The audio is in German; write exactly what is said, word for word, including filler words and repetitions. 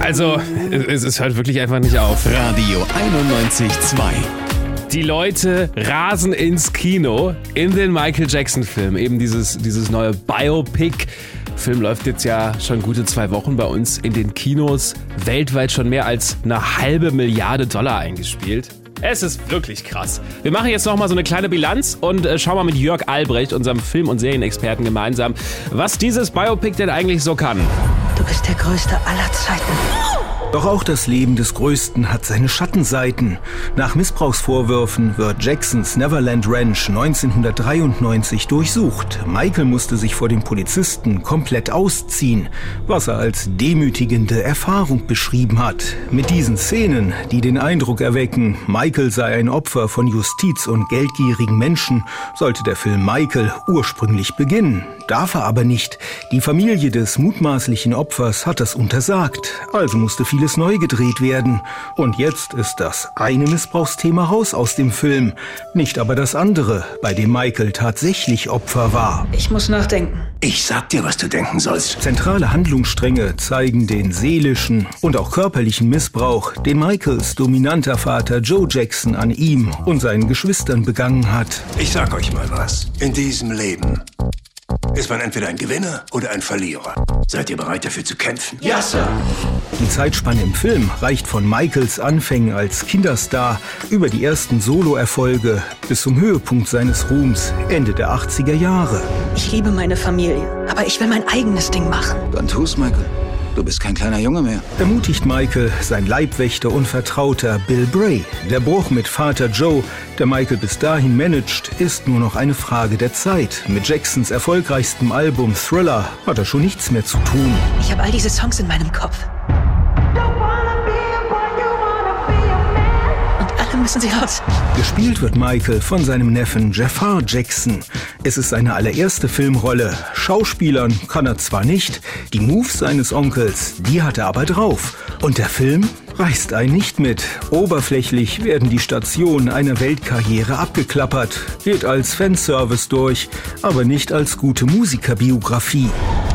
Also, es, es hört wirklich einfach nicht auf. Radio einundneunzig Komma zwei. Die Leute rasen ins Kino in den Michael Jackson-Film. Eben dieses, dieses neue Biopic. Der Film läuft jetzt ja schon gute zwei Wochen bei uns in den Kinos. Weltweit schon mehr als eine halbe Milliarde Dollar eingespielt. Es ist wirklich krass. Wir machen jetzt nochmal so eine kleine Bilanz und äh, schauen mal mit Jörg Albrecht, unserem Film- und Serienexperten, gemeinsam, was dieses Biopic denn eigentlich so kann. Du bist der Größte aller Zeiten. Doch auch das Leben des Größten hat seine Schattenseiten. Nach Missbrauchsvorwürfen wird Jacksons Neverland Ranch neunzehnhundertdreiundneunzig durchsucht. Michael musste sich vor dem Polizisten komplett ausziehen, was er als demütigende Erfahrung beschrieben hat. Mit diesen Szenen, die den Eindruck erwecken, Michael sei ein Opfer von Justiz und geldgierigen Menschen, sollte der Film Michael ursprünglich beginnen. Darf er aber nicht. Die Familie des mutmaßlichen Opfers hat das untersagt. Also musste vieles neu gedreht werden. Und jetzt ist das eine Missbrauchsthema raus aus dem Film. Nicht aber das andere, bei dem Michael tatsächlich Opfer war. Ich muss nachdenken. Ich sag dir, was du denken sollst. Zentrale Handlungsstränge zeigen den seelischen und auch körperlichen Missbrauch, den Michaels dominanter Vater Joe Jackson an ihm und seinen Geschwistern begangen hat. Ich sag euch mal was. In diesem Leben ist man entweder ein Gewinner oder ein Verlierer. Seid ihr bereit, dafür zu kämpfen? Ja, Sir. Die Zeitspanne im Film reicht von Michaels Anfängen als Kinderstar über die ersten Solo-Erfolge bis zum Höhepunkt seines Ruhms Ende der achtziger Jahre. Ich liebe meine Familie, aber ich will mein eigenes Ding machen. Dann tu's, Michael. Du bist kein kleiner Junge mehr. Ermutigt Michael sein Leibwächter und Vertrauter Bill Bray. Der Bruch mit Vater Joe, der Michael bis dahin managt, ist nur noch eine Frage der Zeit. Mit Jacksons erfolgreichstem Album Thriller hat er schon nichts mehr zu tun. Ich habe all diese Songs in meinem Kopf. Und alle müssen sie raus. Gespielt wird Michael von seinem Neffen Jafar Jackson. Es ist seine allererste Filmrolle. Schauspielern kann er zwar nicht, die Moves seines Onkels, die hat er aber drauf. Und der Film reißt einen nicht mit. Oberflächlich werden die Stationen einer Weltkarriere abgeklappert, geht als Fanservice durch, aber nicht als gute Musikerbiografie.